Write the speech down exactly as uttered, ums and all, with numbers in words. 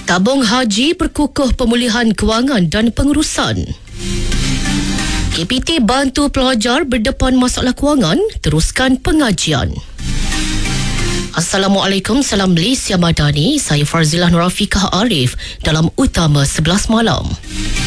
Tabung haji perkukuh pemulihan kewangan dan pengurusan. K P T bantu pelajar berdepan masalah kewangan, teruskan pengajian. Assalamualaikum, salam Malaysia Madani. Saya Farzilah Nurafiqah Arif dalam Utama sebelas Malam.